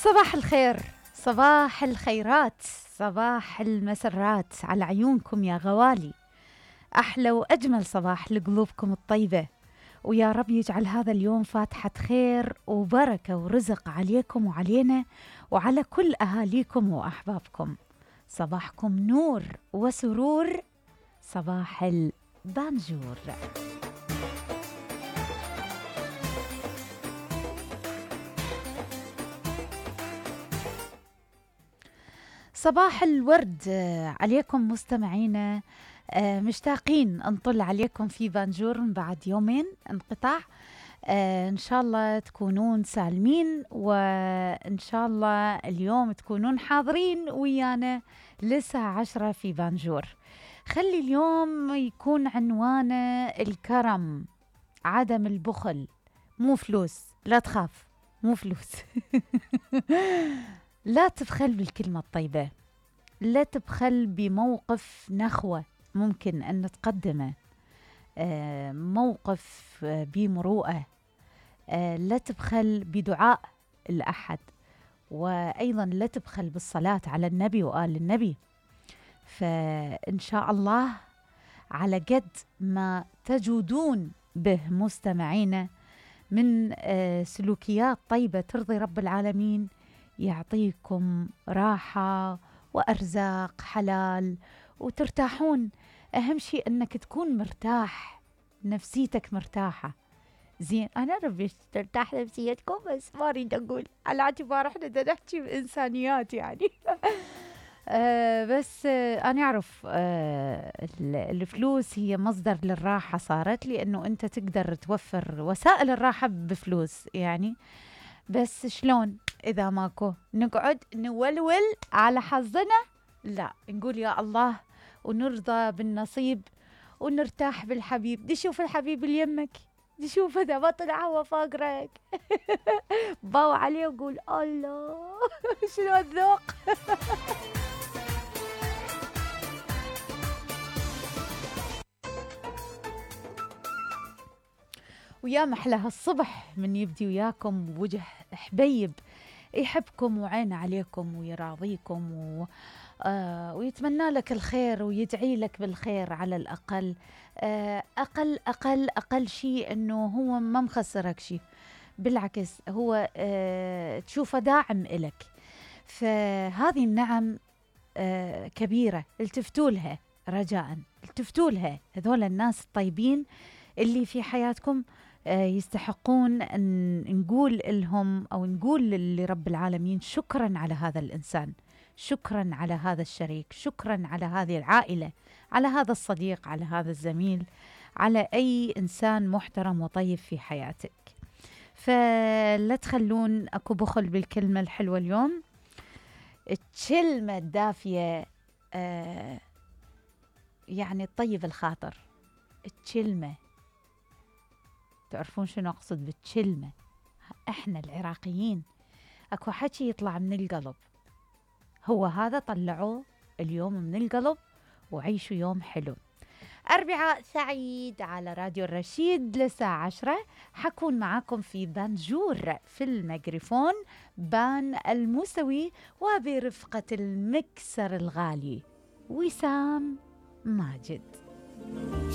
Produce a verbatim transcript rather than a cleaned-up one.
صباح الخير، صباح الخيرات، صباح المسرات على عيونكم يا غوالي. أحلى وأجمل صباح لقلوبكم الطيبة، ويا رب يجعل هذا اليوم فاتحة خير وبركة ورزق عليكم وعلينا وعلى كل أهاليكم وأحبابكم. صباحكم نور وسرور، صباح البانجور. صباح الورد عليكم مستمعينا، مشتاقين نطل عليكم في بانجور من بعد يومين انقطاع. إن شاء الله تكونون سالمين، وإن شاء الله اليوم تكونون حاضرين ويانا للساعة عشرة في بانجور. خلي اليوم يكون عنوانه الكرم، عدم البخل، مو فلوس، لا تخاف مو فلوس. لا تبخل بالكلمة الطيبة، لا تبخل بموقف نخوة ممكن أن تقدمه، آه موقف آه بمروءة، آه لا تبخل بدعاء الأحد، وأيضا لا تبخل بالصلاة على النبي وآل النبي. فإن شاء الله على قد ما تجودون به مستمعين من آه سلوكيات طيبة ترضي رب العالمين، يعطيكم راحة وأرزاق حلال وترتاحون. أهم شيء أنك تكون مرتاح، نفسيتك مرتاحة. زين، أنا ربي ترتاح نفسيتكم، بس ما أريد أقول على اعتبار إحنا بدنا نحكي بإنسانيات يعني. آه بس آه أنا أعرف آه الفلوس هي مصدر للراحة صارت، لأنه أنت تقدر توفر وسائل الراحة بفلوس يعني. بس شلون إذا ماكو نقعد نولول على حظنا؟ لا، نقول يا الله ونرضى بالنصيب ونرتاح بالحبيب. دي شوف الحبيب اللي يمك، دي شوف هذا بطل هو فاقرك. باو عليه وقول الله شنو الذوق. ويا محلى الصبح من يبدي وياكم بوجه حبيب يحبكم وعين عليكم ويراضيكم و... آه ويتمنى لك الخير ويدعي لك بالخير على الأقل. آه أقل أقل أقل شيء أنه هو ما مخسرك شيء، بالعكس هو آه تشوفه داعم إلك. فهذه النعم آه كبيرة، التفتوا لها رجاء، التفتوا لها. هذول الناس الطيبين اللي في حياتكم يستحقون أن نقول لهم أو نقول لرب العالمين شكرا على هذا الإنسان، شكرا على هذا الشريك، شكرا على هذه العائلة، على هذا الصديق، على هذا الزميل، على أي إنسان محترم وطيب في حياتك. فلا تخلون أكو بخل بالكلمة الحلوة اليوم، الكلمة الدافية آه يعني الطيب الخاطر. الكلمة، تعرفون شنو أقصد بالكلمة؟ إحنا العراقيين أكو حكي يطلع من القلب، هو هذا طلعوه اليوم من القلب وعيشوا يوم حلو. أربعاء سعيد على راديو الرشيد للساعة عشرة، حكون معاكم في بانجور في الميكروفون بان الموسوي، وبرفقة المكسر الغالي وسام ماجد.